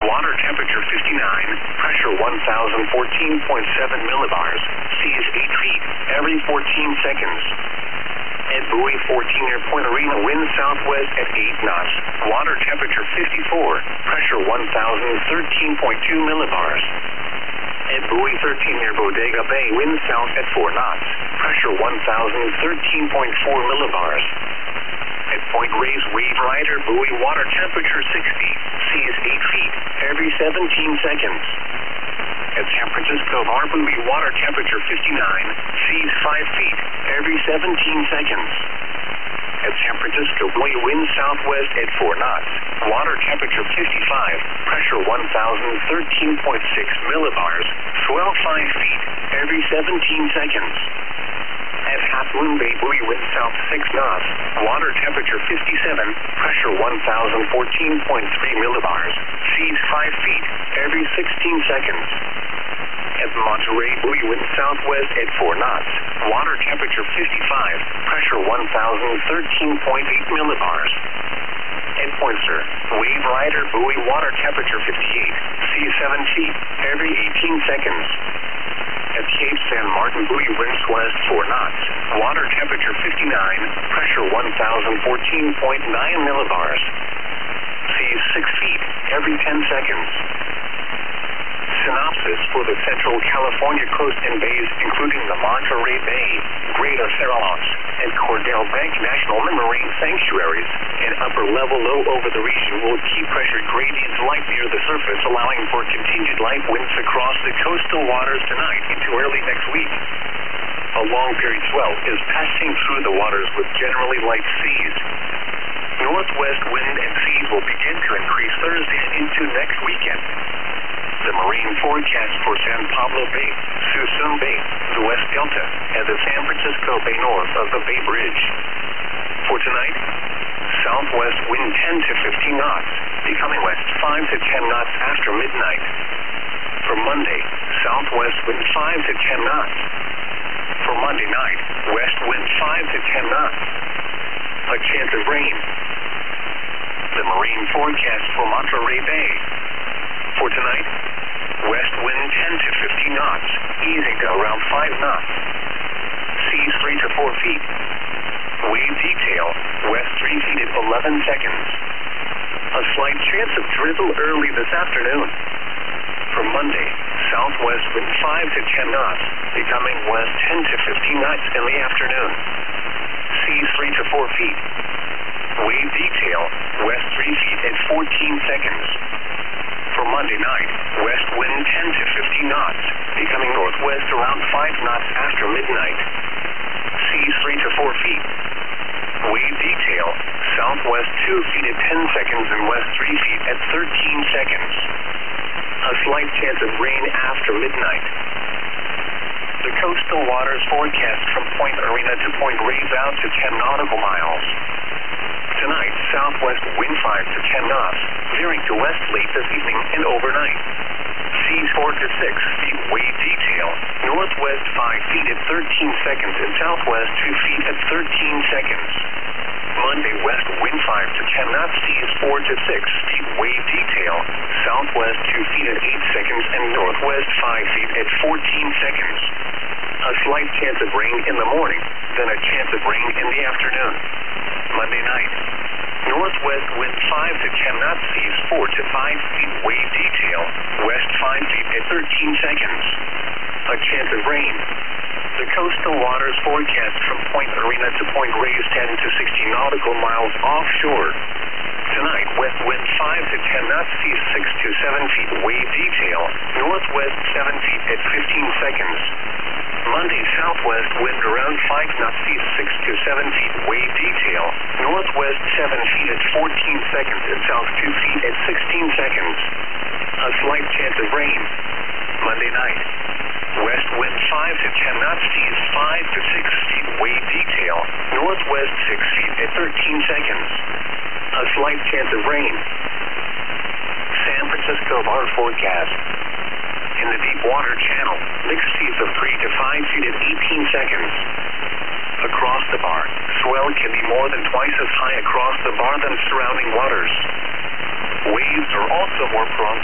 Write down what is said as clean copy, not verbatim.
Water temperature 59, pressure 1,014.7 millibars, seas 8 feet every 14 seconds. At buoy 14 near Point Arena, wind southwest at 8 knots. Water temperature 54, pressure 1,013.2 millibars. At buoy 13 near Bodega Bay, wind south at 4 knots. Pressure 1,013.4 millibars. At Point Reyes, wave rider, buoy water temperature 60, seas 8 feet every 17 seconds. At San Francisco Bar, buoy water temperature 59, seas 5 feet every 17 seconds. At San Francisco buoy, wind southwest at 4 knots. Water temperature 55, pressure 1,013.6 millibars, swell 5 feet every 17 seconds. At Half Moon Bay, buoy, wind south 6 knots. Water temperature 57, pressure 1,014.3 millibars, seas 5 feet every 16 seconds. At Monterey, buoy, wind southwest at 4 knots. Water temperature 55, pressure 1,013.8 millibars. At Poinsett, wave rider, buoy, water temperature 58, seas 7 feet every 18 seconds. At Cape San Martin, buoy, winds west 4 knots. Water temperature 59, pressure 1,014.9 millibars. Seas 6 feet every 10 seconds. Synopsis for the Central California coast and bays, including the Monterey Bay, Greater Farallones, and Cordell Bank National Marine Sanctuaries. An upper-level low over the region will keep pressure gradients light near the surface, allowing for continued light winds across the coastal waters tonight into early next week. A long-period swell is passing through the waters with generally light seas. Northwest wind and seas will begin to increase Thursday and into next weekend. The marine forecast for San Pablo Bay, Suisun Bay, the West Delta, and the San Francisco Bay north of the Bay Bridge. For tonight, southwest wind 10 to 15 knots, becoming west 5 to 10 knots after midnight. For Monday, southwest wind 5 to 10 knots. For Monday night, west wind 5 to 10 knots. A chance of rain. The marine forecast for Monterey Bay. For tonight, west wind 10 to 15 knots, easing to around 5 knots. Seas 3 to 4 feet. Wave detail, west 3 feet at 11 seconds. A slight chance of drizzle early this afternoon. For Monday, southwest wind 5 to 10 knots, becoming west 10 to 15 knots in the afternoon. Seas 3 to 4 feet. Wave detail, west 3 feet at 14 seconds. For Monday night, west wind 10 to 15 knots, becoming northwest around 5 knots after midnight. Seas 3 to 4 feet. Wave detail, southwest 2 feet at 10 seconds and west 3 feet at 13 seconds. A slight chance of rain after midnight. The coastal waters forecast from Point Arena to Point Reyes out to 10 nautical miles. Tonight, southwest wind 5 to 10 knots, veering to west late this evening and overnight. Seas 4 to 6 feet, wave detail, northwest 5 feet at 13 seconds and southwest 2 feet at 13 seconds. Monday, west wind 5 to 10 knots, seas 4 to 6 feet, wave detail, southwest 2 feet at 8 seconds and northwest 5 feet at 14 seconds. A slight chance of rain in the morning, then a chance of rain in the afternoon. Monday night, northwest wind 5 to 10 knots, seas 4 to 5 feet, wave detail, west 5 feet at 13 seconds. A chance of rain. The coastal waters forecast from Point Arena to Point Reyes 10 to 60 nautical miles offshore. Tonight, west wind 5 to 10 knots, seas 6 to 7 feet, wave detail, northwest 7 feet at 15 seconds. Monday, southwest wind around 5 knots, seas 6 to 7 feet, wave detail, northwest 7 feet at 14 seconds and south 2 feet at 16 seconds. A slight chance of rain. Monday night, west wind 5 to 10 knots, seas 5 to 6 feet, wave detail, northwest 6 feet at 13 seconds. A slight chance of rain. San Francisco Bar forecast. In the deep water channel, mixed seas of 3 to 5 feet at 18 seconds. Across the bar, swell can be more than twice as high across the bar than surrounding waters. Waves are also more prone